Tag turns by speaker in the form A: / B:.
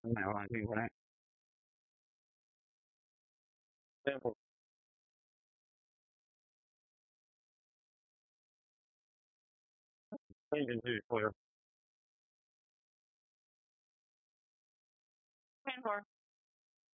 A: ตรงไหนวะพี่คนนี้เรื่องผมไม่เป็นพี่คุย